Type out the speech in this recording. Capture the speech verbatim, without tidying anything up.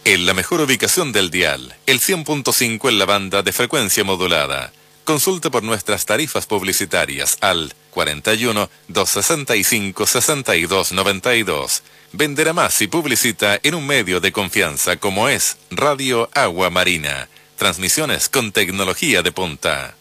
en la mejor ubicación del dial, el cien punto cinco en la banda de frecuencia modulada. Consulte por nuestras tarifas publicitarias al cuarenta y uno, doscientos sesenta y cinco, sesenta y dos noventa y dos. Venderá más si publicita en un medio de confianza como es Radio Agua Marina. Transmisiones con tecnología de punta.